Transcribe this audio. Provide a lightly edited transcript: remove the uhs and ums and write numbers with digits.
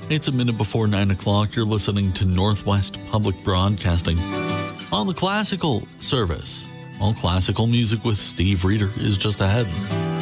It's a minute before 9 o'clock. You're listening to Northwest Public Broadcasting on the classical service. All classical music with Steve Reeder is just ahead.